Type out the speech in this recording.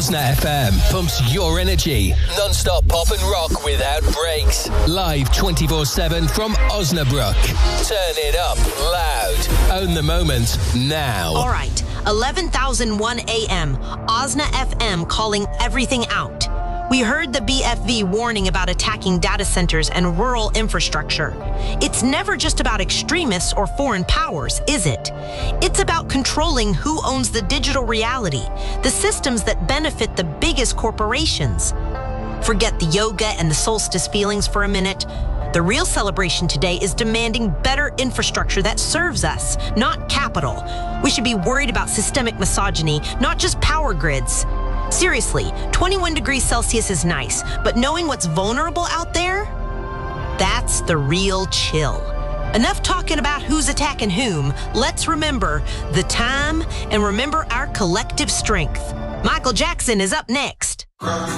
Osna FM pumps your energy. Non-stop pop and rock without breaks. Live 24/7 from Osnabrück. Turn it up loud. Own the moment now. All right, 11,001 AM. Osna FM calling everything out. We heard the BFV warning about attacking data centers and rural infrastructure. It's never just about extremists or foreign powers, is it? It's about controlling who owns the digital reality, the systems that benefit the biggest corporations. Forget the yoga and the solstice feelings for a minute. The real celebration today is demanding better infrastructure that serves us, not capital. We should be worried about systemic misogyny, not just power grids. Seriously, 21 degrees Celsius is nice, but knowing what's vulnerable out there, that's the real chill. Enough talking about who's attacking whom. Let's remember the time and remember our collective strength. Michael Jackson is up next.